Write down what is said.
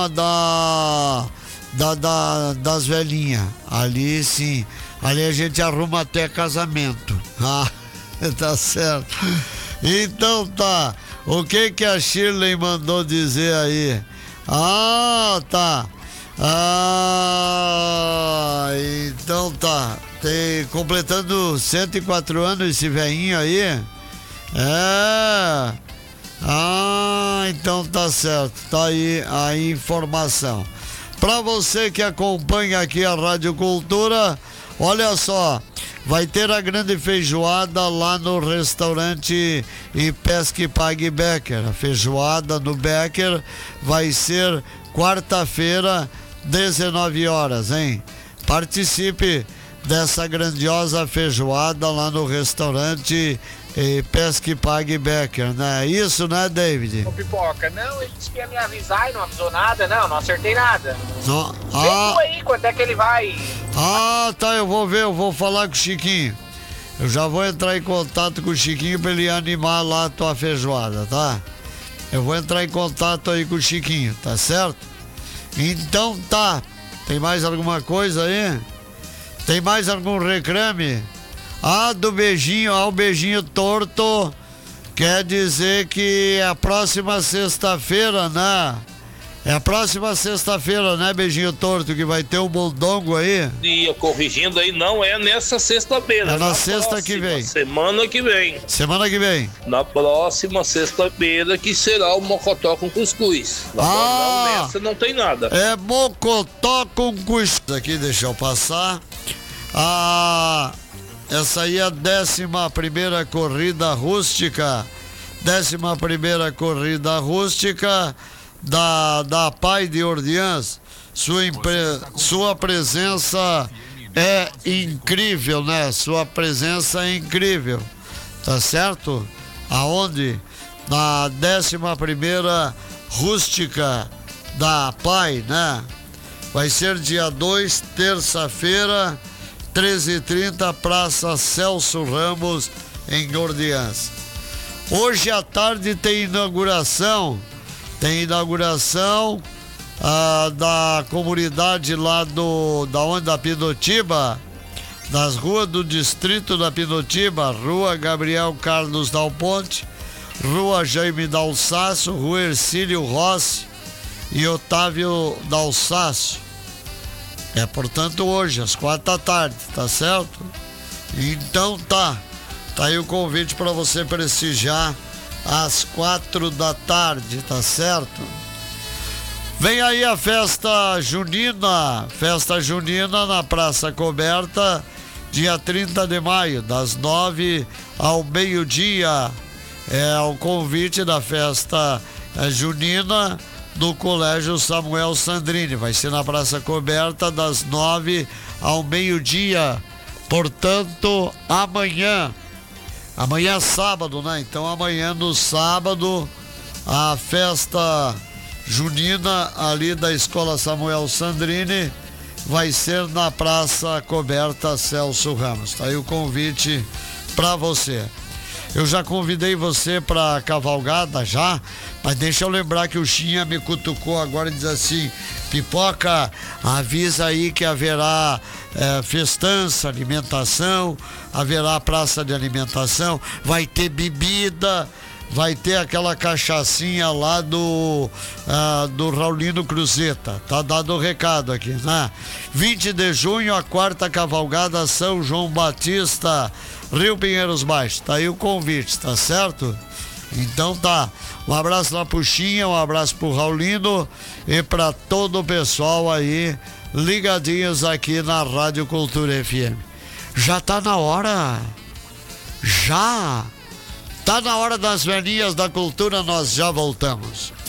das velhinhas. Ali sim. Ali a gente arruma até casamento. Ah, tá certo. Então tá. O que a Shirley mandou dizer aí? Ah, tá. Ah, então tá. Completando 104 anos esse velhinho aí. É. Ah, então tá certo. Tá aí a informação. Pra você que acompanha aqui a Rádio Cultura, olha só, vai ter a grande feijoada lá no restaurante e Pesque Pague Becker. A feijoada no Becker vai ser quarta-feira, 19 horas, hein? Participe dessa grandiosa feijoada lá no restaurante Pesque Pague Becker, né? Isso, né, David? Ô, Pipoca, não, ele disse que ia me avisar e não avisou nada, não acertei nada. Não. Vê tu aí, quando é que ele vai? Ah, tá, eu vou ver, eu vou falar com o Chiquinho. Eu já vou entrar em contato com o Chiquinho pra ele animar lá a tua feijoada, tá? Eu vou entrar em contato aí com o Chiquinho, tá certo? Então tá. Tem mais alguma coisa aí? Tem mais algum reclame? Ah, do beijinho, o beijinho torto. Quer dizer que é a próxima sexta-feira, né? É a próxima sexta-feira, né, beijinho torto, que vai ter um mondongo aí? E corrigindo aí, não é nessa sexta-feira. É na sexta que vem. Semana que vem. Semana que vem. Na próxima sexta-feira que será o mocotó com cuscuz. Não, nessa não tem nada. É mocotó com cuscuz. Aqui, deixa eu passar. Essa aí é a 11ª corrida rústica. 11ª corrida rústica da Pai de Ordiãs. Sua presença é incrível, né? Sua presença é incrível, tá certo? Aonde? Na 11ª rústica da Pai, né? Vai ser dia 2, terça-feira, 13h30, Praça Celso Ramos, em Ordiãs. Hoje à tarde tem inauguração da comunidade lá da Pinotiba, das ruas do distrito da Pinotiba, Rua Gabriel Carlos Dal Ponte, Rua Jaime Dalsaço, Rua Ercílio Rossi e Otávio Dalsaço. É, portanto, hoje, às 4h, tá certo? Então tá aí o convite para você prestigiar às 4h, tá certo? Vem aí a festa junina na Praça Coberta, dia 30 de maio, das 9 ao meio-dia. É o convite da festa junina do Colégio Samuel Sandrini. Vai ser na Praça Coberta, das 9 ao meio-dia. Portanto, amanhã é sábado, né? Então amanhã, no sábado, a festa junina ali da Escola Samuel Sandrini vai ser na Praça Coberta Celso Ramos. Tá aí o convite para você. Eu já convidei você para cavalgada já, mas deixa eu lembrar que o Xinha me cutucou agora e diz assim: Pipoca, avisa aí que haverá festança, alimentação, haverá praça de alimentação, vai ter bebida, vai ter aquela cachaçinha lá do Raulino Cruzeta. Tá dado o recado aqui, né? 20 de junho, a 4ª cavalgada São João Batista, Rio Pinheiros Baixos. Tá aí o convite, tá certo? Então tá. Um abraço lá pro Xinha, um abraço pro Raulino e pra todo o pessoal aí ligadinhos aqui na Rádio Cultura FM. Já tá na hora. Já. Tá na hora das velhinhas da cultura, nós já voltamos.